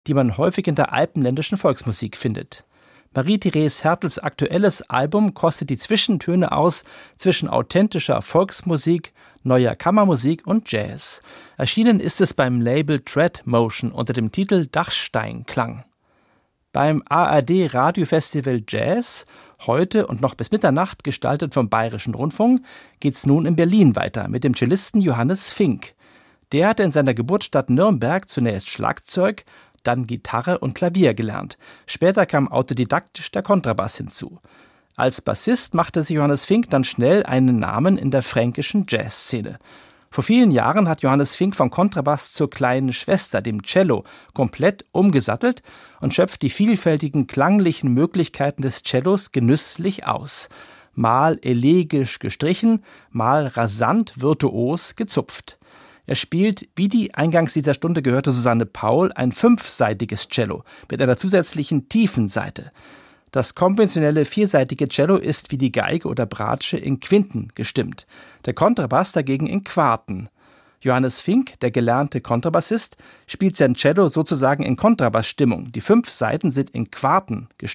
die man häufig in der alpenländischen Volksmusik findet. Marie-Therese Hertels aktuelles Album kostet die Zwischentöne aus zwischen authentischer Volksmusik, neuer Kammermusik und Jazz. Erschienen ist es beim Label Tread Motion unter dem Titel Dachsteinklang. Beim ARD Radiofestival Jazz, heute und noch bis Mitternacht gestaltet vom Bayerischen Rundfunk, geht's nun in Berlin weiter mit dem Cellisten Johannes Fink. Der hatte in seiner Geburtsstadt Nürnberg zunächst Schlagzeug, dann Gitarre und Klavier gelernt. Später kam autodidaktisch der Kontrabass hinzu. Als Bassist machte sich Johannes Fink dann schnell einen Namen in der fränkischen Jazzszene. Vor vielen Jahren hat Johannes Fink vom Kontrabass zur kleinen Schwester, dem Cello, komplett umgesattelt und schöpft die vielfältigen klanglichen Möglichkeiten des Cellos genüsslich aus. Mal elegisch gestrichen, mal rasant virtuos gezupft. Er spielt, wie die eingangs dieser Stunde gehörte Susanne Paul, ein 5-seitiges Cello mit einer zusätzlichen tiefen Saite. Das konventionelle 4-seitige Cello ist wie die Geige oder Bratsche in Quinten gestimmt, der Kontrabass dagegen in Quarten. Johannes Fink, der gelernte Kontrabassist, spielt sein Cello sozusagen in Kontrabassstimmung. Die 5 Saiten sind in Quarten gestimmt.